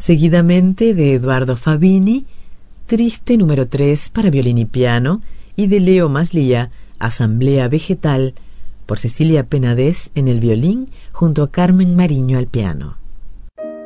Seguidamente de Eduardo Fabini, Triste número 3 para violín y piano, y de Leo Maslía, Asamblea Vegetal, por Cecilia Penades en el violín junto a Carmen Mariño al piano.